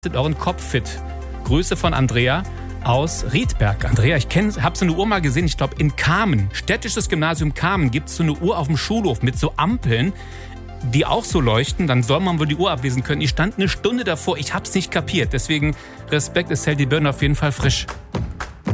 euren Kopf fit. Grüße von Andrea aus Riedberg. Andrea, ich habe so eine Uhr mal gesehen, ich glaube in Kamen, städtisches Gymnasium Kamen, gibt es so eine Uhr auf dem Schulhof mit so Ampeln, die auch so leuchten, dann soll man wohl die Uhr ablesen können. Ich stand eine Stunde davor, ich hab's nicht kapiert, deswegen Respekt, es hält die Birne auf jeden Fall frisch.